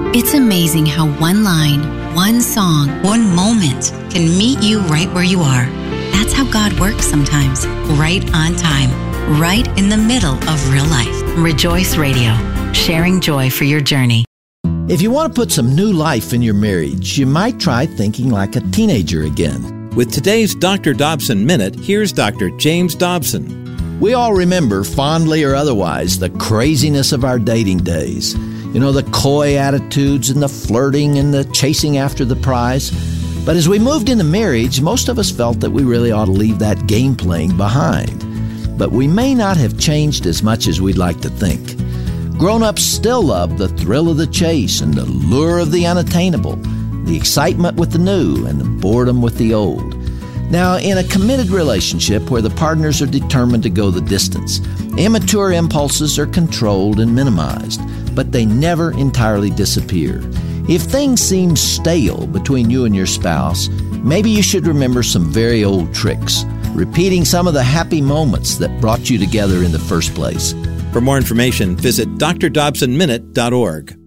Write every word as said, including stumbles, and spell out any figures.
It's amazing how one line, one song, one moment can meet you right where you are. That's how God works sometimes, right on time, right in the middle of real life. Rejoice Radio, sharing joy for your journey. If you want to put some new life in your marriage, you might try thinking like a teenager again. With today's Doctor Dobson Minute, here's Doctor James Dobson. We all remember, fondly or otherwise, the craziness of our dating days. You know, the coy attitudes and the flirting and the chasing after the prize. But as we moved into marriage, most of us felt that we really ought to leave that game playing behind. But we may not have changed as much as we'd like to think. Grown-ups still love the thrill of the chase and the lure of the unattainable, the excitement with the new and the boredom with the old. Now, in a committed relationship where the partners are determined to go the distance, immature impulses are controlled and minimized, but they never entirely disappear. If things seem stale between you and your spouse, maybe you should remember some very old tricks, repeating some of the happy moments that brought you together in the first place. For more information, visit d r dobson minute dot org.